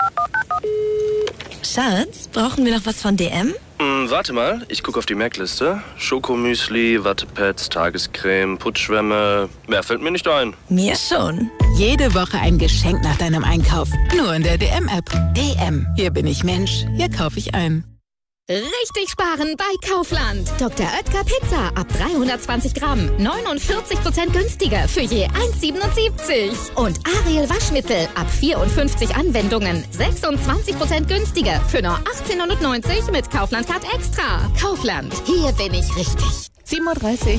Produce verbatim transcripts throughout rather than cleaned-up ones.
Schatz, brauchen wir noch was von D M? Hm, warte mal, ich gucke auf die Merkliste. Schokomüsli, Wattepads, Tagescreme, Putzschwämme. Mehr fällt mir nicht ein. Mir schon. Jede Woche ein Geschenk nach deinem Einkauf. Nur in der D M-App. D M. Hier bin ich Mensch. Hier kaufe ich ein. Richtig sparen bei Kaufland. Doktor Oetker Pizza ab dreihundertzwanzig Gramm. neunundvierzig Prozent günstiger für je eins Komma siebenundsiebzig. Und Ariel Waschmittel ab vierundfünfzig Anwendungen. sechsundzwanzig Prozent günstiger für nur achtzehnhundertneunzig mit Kaufland Card Extra. Kaufland. Hier bin ich richtig. sieben Uhr dreißig.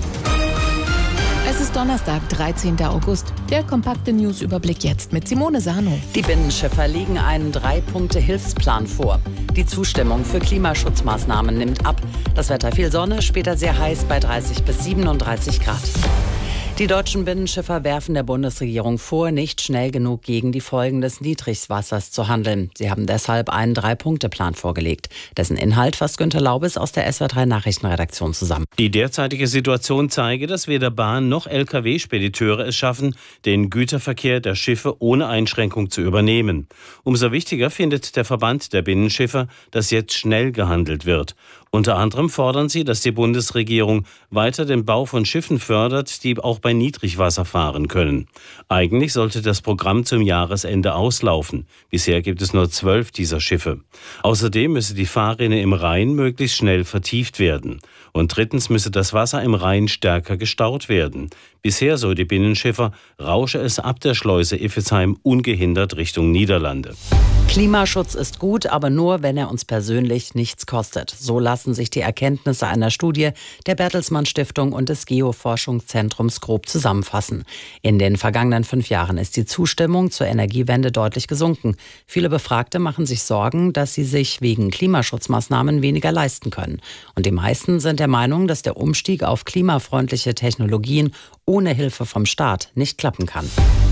Es ist Donnerstag, dreizehnter August. Der kompakte News-Überblick jetzt mit Simone Sano. Die Binnenschiffer legen einen Drei-Punkte-Hilfsplan vor. Die Zustimmung für Klimaschutzmaßnahmen nimmt ab. Das Wetter viel Sonne, später sehr heiß bei dreißig bis siebenunddreißig Grad. Die deutschen Binnenschiffer werfen der Bundesregierung vor, nicht schnell genug gegen die Folgen des Niedrigwassers zu handeln. Sie haben deshalb einen Drei-Punkte-Plan vorgelegt. Dessen Inhalt fasst Günter Laubes aus der S W R drei Nachrichtenredaktion zusammen. Die derzeitige Situation zeige, dass weder Bahn- noch L K W-Spediteure es schaffen, den Güterverkehr der Schiffe ohne Einschränkung zu übernehmen. Umso wichtiger findet der Verband der Binnenschiffer, dass jetzt schnell gehandelt wird. Unter anderem fordern sie, dass die Bundesregierung weiter den Bau von Schiffen fördert, die auch bei Niedrigwasser fahren können. Eigentlich sollte das Programm zum Jahresende auslaufen. Bisher gibt es nur zwölf dieser Schiffe. Außerdem müsse die Fahrrinne im Rhein möglichst schnell vertieft werden. Und drittens müsse das Wasser im Rhein stärker gestaut werden. Bisher, so die Binnenschiffer, rausche es ab der Schleuse Iffezheim ungehindert Richtung Niederlande. Klimaschutz ist gut, aber nur, wenn er uns persönlich nichts kostet. So lassen sich die Erkenntnisse einer Studie der Bertelsmann Stiftung und des Geoforschungszentrums grob zusammenfassen. In den vergangenen fünf Jahren ist die Zustimmung zur Energiewende deutlich gesunken. Viele Befragte machen sich Sorgen, dass sie sich wegen Klimaschutzmaßnahmen weniger leisten können. Und die meisten sind der Meinung, dass der Umstieg auf klimafreundliche Technologien ohne Hilfe vom Staat nicht klappen kann.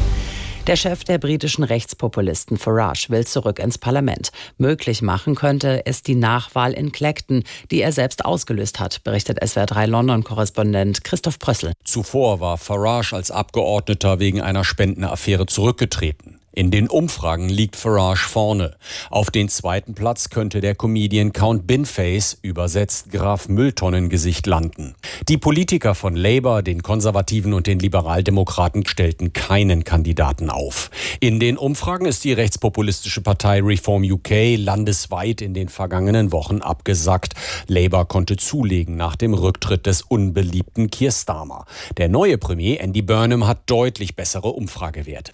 Der Chef der britischen Rechtspopulisten Farage will zurück ins Parlament. Möglich machen könnte es die Nachwahl in Clacton, die er selbst ausgelöst hat, berichtet S W R drei London-Korrespondent Christoph Prössel. Zuvor war Farage als Abgeordneter wegen einer Spendenaffäre zurückgetreten. In den Umfragen liegt Farage vorne. Auf den zweiten Platz könnte der Comedian Count Binface, übersetzt Graf Mülltonnengesicht, landen. Die Politiker von Labour, den Konservativen und den Liberaldemokraten stellten keinen Kandidaten auf. In den Umfragen ist die rechtspopulistische Partei Reform U K landesweit in den vergangenen Wochen abgesackt. Labour konnte zulegen nach dem Rücktritt des unbeliebten Keir Starmer. Der neue Premier Andy Burnham hat deutlich bessere Umfragewerte.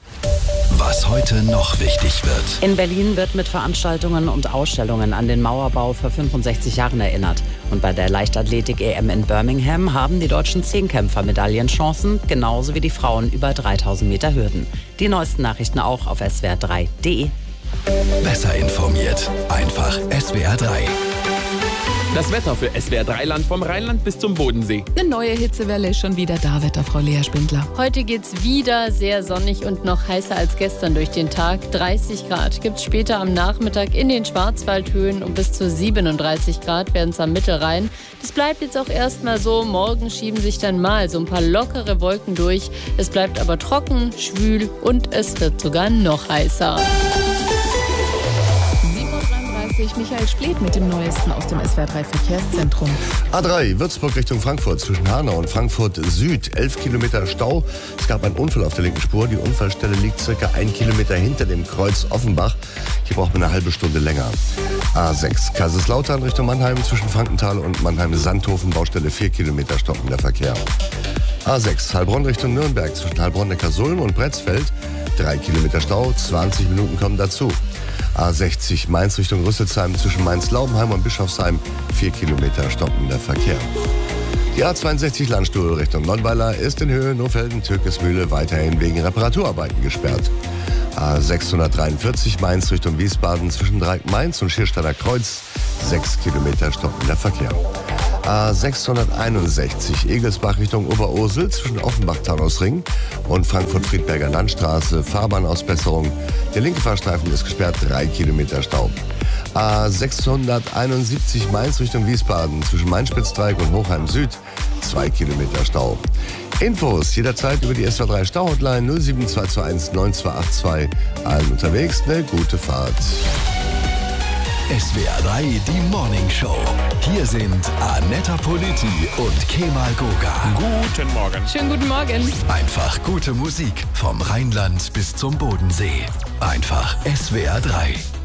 Was heute noch wichtig wird. In Berlin wird mit Veranstaltungen und Ausstellungen an den Mauerbau vor fünfundsechzig Jahren erinnert. Und bei der Leichtathletik-E M in Birmingham haben die deutschen Zehnkämpfer Medaillenchancen, genauso wie die Frauen über dreitausend Meter Hürden. Die neuesten Nachrichten auch auf S W R drei Punkt de. Besser informiert. Einfach S W R drei. Das Wetter für S W R drei Land vom Rheinland bis zum Bodensee. Eine neue Hitzewelle ist schon wieder da, Wetterfrau Lea Spindler. Heute geht's wieder sehr sonnig und noch heißer als gestern durch den Tag. dreißig Grad gibt's später am Nachmittag in den Schwarzwaldhöhen und bis zu siebenunddreißig Grad werden es am Mittelrhein. Das bleibt jetzt auch erstmal so. Morgen schieben sich dann mal so ein paar lockere Wolken durch. Es bleibt aber trocken, schwül und es wird sogar noch heißer. Michael Splet mit dem Neuesten aus dem S W R drei Verkehrszentrum. A drei, Würzburg Richtung Frankfurt, zwischen Hanau und Frankfurt Süd, elf Kilometer Stau. Es gab einen Unfall auf der linken Spur. Die Unfallstelle liegt circa ein Kilometer hinter dem Kreuz Offenbach. Hier braucht man eine halbe Stunde länger. A sechs, Kaiserslautern Richtung Mannheim, zwischen Frankenthal und Mannheim-Sandhofen, Baustelle vier Kilometer stockender Verkehr. A sechs, Heilbronn Richtung Nürnberg, zwischen Heilbronn-Neckarsulm und Bretzfeld, drei Kilometer Stau, zwanzig Minuten kommen dazu. A sechzig, Mainz Richtung Rüsselsheim, zwischen Mainz-Laubenheim und Bischofsheim, vier Kilometer stockender Verkehr. Die A zweiundsechzig Landstuhl Richtung Nonnweiler ist in Höhe Nofelden-Türkesmühle weiterhin wegen Reparaturarbeiten gesperrt. A sechshundertdreiundvierzig Mainz Richtung Wiesbaden, zwischen Dreieck-Mainz und Schierstadter Kreuz, sechs Kilometer stockender Verkehr. A sechshunderteinundsechzig Egelsbach Richtung Oberursel, zwischen Offenbach-Taunusring und Frankfurt-Friedberger Landstraße, Fahrbahnausbesserung. Der linke Fahrstreifen ist gesperrt, drei Kilometer Stau. A sechshunderteinundsiebzig Mainz Richtung Wiesbaden, zwischen Mainspitzdreieck und Hochheim Süd, zwei Kilometer Stau. Infos jederzeit über die S W R drei Stau-Hotline null sieben zwei zwei eins neun zwei acht zwei. Allen unterwegs eine gute Fahrt. S W R drei, die Morning Show. Hier sind Annetta Politi und Kemal Goga. Guten Morgen. Schönen guten Morgen. Einfach gute Musik vom Rheinland bis zum Bodensee. Einfach S W R drei.